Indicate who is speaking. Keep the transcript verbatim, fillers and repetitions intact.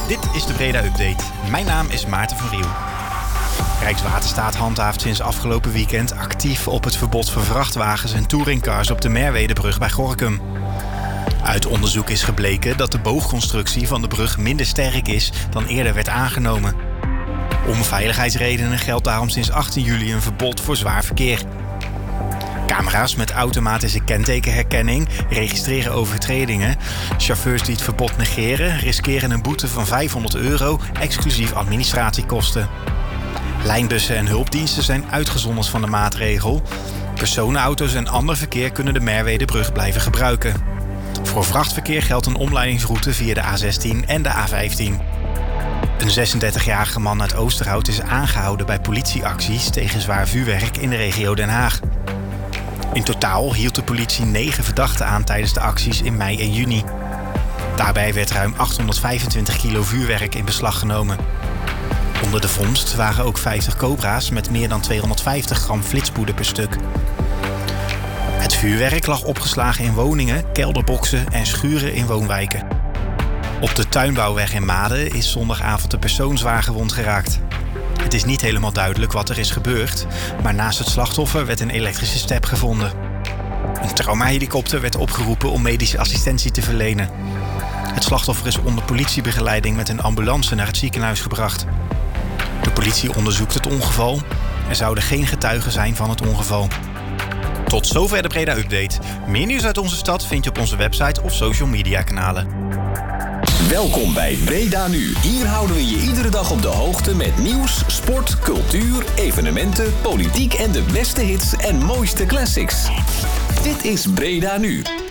Speaker 1: Dit is de Breda Update. Mijn naam is Maarten van Riel. Rijkswaterstaat handhaaft sinds afgelopen weekend actief op het verbod voor vrachtwagens en touringcars op de Merwedebrug bij Gorinchem. Uit onderzoek is gebleken dat de boogconstructie van de brug minder sterk is dan eerder werd aangenomen. Om veiligheidsredenen geldt daarom sinds achttien juli een verbod voor zwaar verkeer. Camera's met automatische kentekenherkenning registreren overtredingen. Chauffeurs die het verbod negeren riskeren een boete van vijfhonderd euro, exclusief administratiekosten. Lijnbussen en hulpdiensten zijn uitgezonderd van de maatregel. Personenauto's en ander verkeer kunnen de Merwedebrug blijven gebruiken. Voor vrachtverkeer geldt een omleidingsroute via de A zestien en de A vijftien. Een zesendertigjarige man uit Oosterhout is aangehouden bij politieacties tegen zwaar vuurwerk in de regio Den Haag. In totaal hield de politie negen verdachten aan tijdens de acties in mei en juni. Daarbij werd ruim achthonderdvijfentwintig kilo vuurwerk in beslag genomen. Onder de vondst waren ook vijftig cobra's met meer dan tweehonderdvijftig gram flitspoeder per stuk. Het vuurwerk lag opgeslagen in woningen, kelderboxen en schuren in woonwijken. Op de Tuinbouwweg in Maden is zondagavond een persoon zwaar gewond geraakt. Het is niet helemaal duidelijk wat er is gebeurd, maar naast het slachtoffer werd een elektrische step gevonden. Een traumahelikopter werd opgeroepen om medische assistentie te verlenen. Het slachtoffer is onder politiebegeleiding met een ambulance naar het ziekenhuis gebracht. De politie onderzoekt het ongeval. Er zouden geen getuigen zijn van het ongeval. Tot zover de Breda Update. Meer nieuws uit onze stad vind je op onze website of social media kanalen.
Speaker 2: Welkom bij Breda Nu. Hier houden we je iedere dag op de hoogte met nieuws, sport, cultuur, evenementen, politiek en de beste hits en mooiste classics. Dit is Breda Nu.